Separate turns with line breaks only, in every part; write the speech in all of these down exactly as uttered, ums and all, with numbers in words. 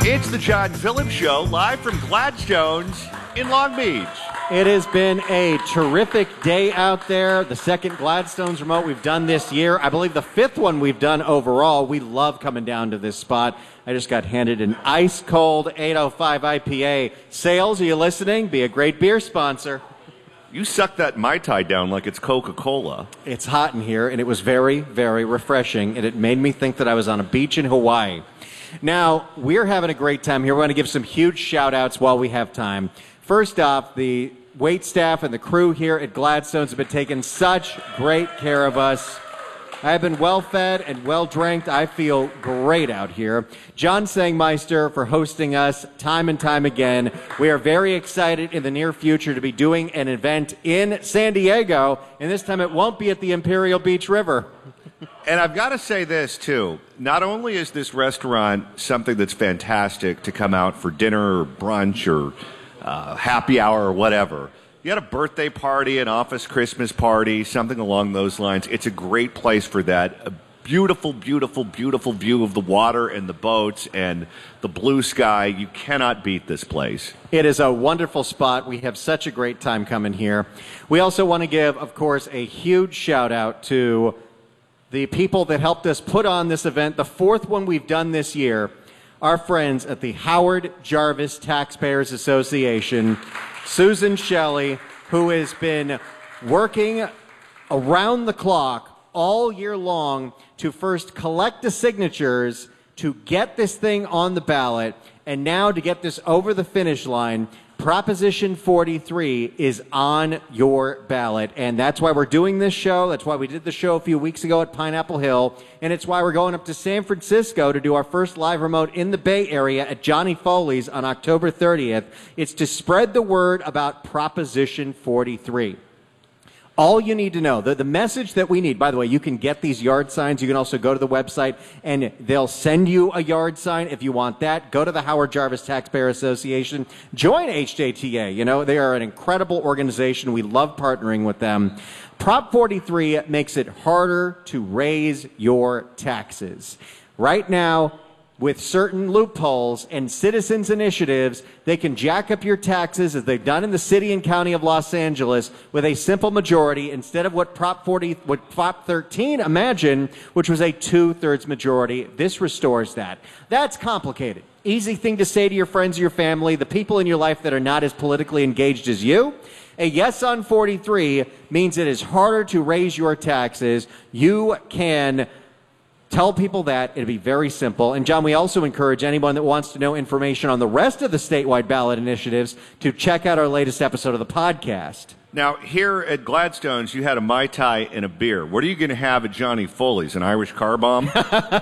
It's the John Phillips Show, live from Gladstone's in Long Beach.
It has been a terrific day out there. The second Gladstone's remote we've done this year. I believe the fifth one we've done overall. We love coming down to this spot. I just got handed an ice-cold eight oh five I P A. Sales, are you listening? Be a great beer sponsor.
You suck that Mai Tai down like it's Coca-Cola.
It's hot in here, and it was very, very refreshing, and it made me think that I was on a beach in Hawaii. Now, we're having a great time here. We're going to give some huge shout-outs while we have time. First off, the wait staff and the crew here at Gladstone's have been taking such great care of us. I have been well-fed and well-drank. I feel great out here. John Sangmeister for hosting us time and time again. We are very excited in the near future to be doing an event in San Diego, and this time it won't be at the Imperial Beach River.
And I've got to say this, too. Not only is this restaurant something that's fantastic to come out for dinner or brunch or uh, happy hour or whatever, you got a birthday party, an office Christmas party, something along those lines. It's a great place for that. A beautiful, beautiful, beautiful view of the water and the boats and the blue sky. You cannot beat this place.
It is a wonderful spot. We have such a great time coming here. We also want to give, of course, a huge shout out to the people that helped us put on this event, the fourth one we've done this year, our friends at the Howard Jarvis Taxpayers Association. Susan Shelley, who has been working around the clock all year long to first collect the signatures to get this thing on the ballot, and now to get this over the finish line. Proposition forty-three is on your ballot, and that's why we're doing this show. That's why we did the show a few weeks ago at Pineapple Hill, and it's why we're going up to San Francisco to do our first live remote in the Bay Area at Johnny Foley's on October thirtieth. It's to spread the word about Proposition forty-three. All you need to know, the, the message that we need, by the way, you can get these yard signs. You can also go to the website, and they'll send you a yard sign if you want that. Go to the Howard Jarvis Taxpayer Association. Join H J T A. You know, they are an incredible organization. We love partnering with them. Prop forty-three makes it harder to raise your taxes. Right now, with certain loopholes and citizens' initiatives, they can jack up your taxes, as they've done in the city and county of Los Angeles, with a simple majority instead of what Prop forty, what Prop thirteen imagined, which was a two-thirds majority. This restores that. That's complicated. Easy thing to say to your friends or your family, the people in your life that are not as politically engaged as you. A yes on forty-three means it is harder to raise your taxes. You can tell people that. It'll be very simple. And, John, we also encourage anyone that wants to know information on the rest of the statewide ballot initiatives to check out our latest episode of the podcast.
Now, here at Gladstone's, you had a Mai Tai and a beer. What are you going to have at Johnny Foley's, an Irish car bomb?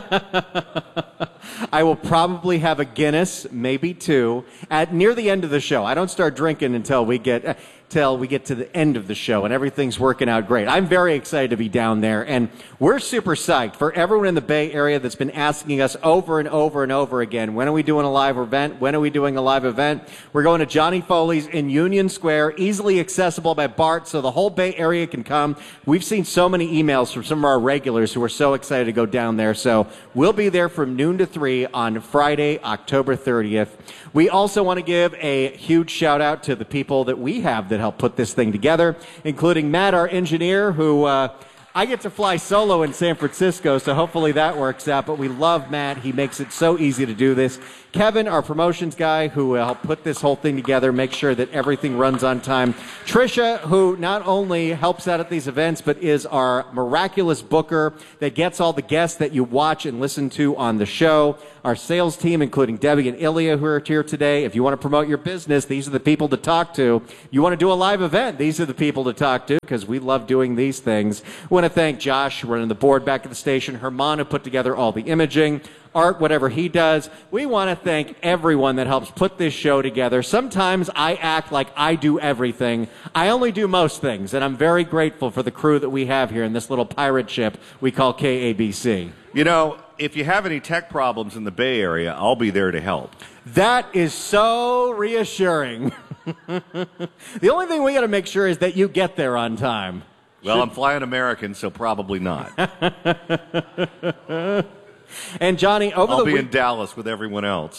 I will probably have a Guinness, maybe two, at near the end of the show. I don't start drinking until we get uh, till we get to the end of the show, and everything's working out great. I'm very excited to be down there, and we're super psyched for everyone in the Bay Area that's been asking us over and over and over again, when are we doing a live event? When are we doing a live event? We're going to Johnny Foley's in Union Square, easily accessible by BART, so the whole Bay Area can come. We've seen so many emails from some of our regulars who are so excited to go down there, so we'll be there from noon to three on Friday, October thirtieth. We also want to give a huge shout out to the people that we have that helped put this thing together, including Matt, our engineer, who uh, I get to fly solo in San Francisco, so hopefully that works out. But we love Matt. He makes it so easy to do this. Kevin, our promotions guy, who will help put this whole thing together, make sure that everything runs on time. Trisha, who not only helps out at these events, but is our miraculous booker that gets all the guests that you watch and listen to on the show. Our sales team, including Debbie and Ilya, who are here today. If you want to promote your business, these are the people to talk to. You want to do a live event, these are the people to talk to, because we love doing these things. I want to thank Josh, running the board back at the station, Herman, who put together all the imaging, Art, whatever he does. We want to thank everyone that helps put this show together. Sometimes I act like I do everything. I only do most things, and I'm very grateful for the crew that we have here in this little pirate ship we call K A B C.
You know, if you have any tech problems in the Bay Area, I'll be there to help.
That is so reassuring. The only thing we got to make sure is that you get there on time.
Well, Should... I'm flying American, so probably not.
And Johnny, over
I'll
the
be
week-
in Dallas with everyone else.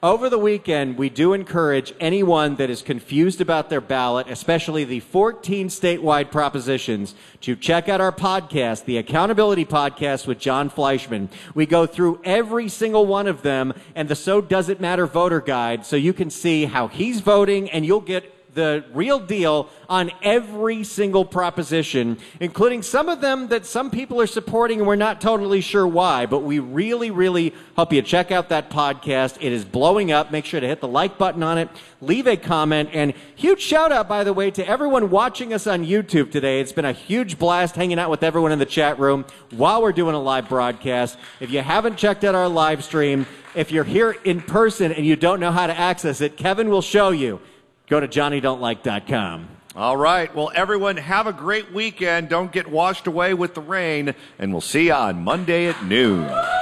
Over the weekend, we do encourage anyone that is confused about their ballot, especially the fourteen statewide propositions, to check out our podcast, the Accountability Podcast with John Fleischman. We go through every single one of them and the So Does It Matter voter guide so you can see how he's voting and you'll get the real deal on every single proposition, including some of them that some people are supporting and we're not totally sure why, but we really, really hope you check out that podcast. It is blowing up. Make sure to hit the like button on it, leave a comment, and huge shout out, by the way, to everyone watching us on YouTube today. It's been a huge blast hanging out with everyone in the chat room while we're doing a live broadcast. If you haven't checked out our live stream, if you're here in person and you don't know how to access it, Kevin will show you. Go to Johnny Don't Like dot com.
All right. Well, everyone, have a great weekend. Don't get washed away with the rain, and we'll see you on Monday at noon.